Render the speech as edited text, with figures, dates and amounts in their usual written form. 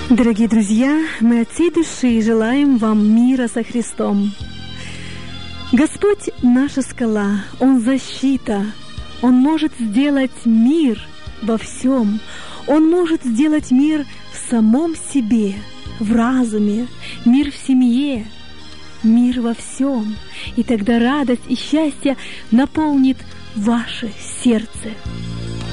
Дорогие друзья, мы от всей души желаем вам мира со Христом. Господь – наша скала, Он защита, Он может сделать мир во всем, Он может сделать мир в самом себе, в разуме, мир в семье, мир во всем. И тогда радость и счастье наполнит ваше сердце.